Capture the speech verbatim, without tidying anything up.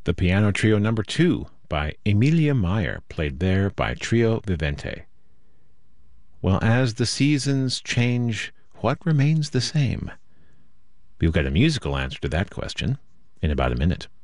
The Piano Trio Number two by Emilia Meyer, played there by Trio Vivente. Well, as the seasons change, what remains the same? We'll get a musical answer to that question in about a minute.